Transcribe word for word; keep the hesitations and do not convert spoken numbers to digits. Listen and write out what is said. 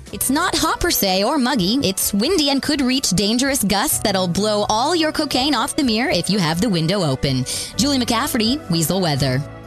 It's not hot per se or muggy. It's windy and could reach dangerous gusts that'll blow all your cocaine off the mirror if you have the window open. Julie McCafferty, Weasel Weather.